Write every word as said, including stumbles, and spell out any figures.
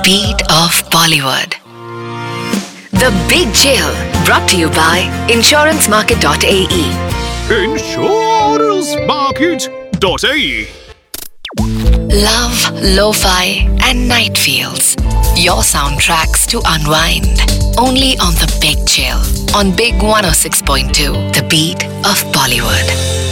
beat of Bollywood. The Big Jail, brought to you by insurance market dot a e. insurance market dot a e. Love, lo-fi and night feels. Your soundtracks to unwind. Only on The Big Jail. On Big one oh six point two, The Beat of Bollywood.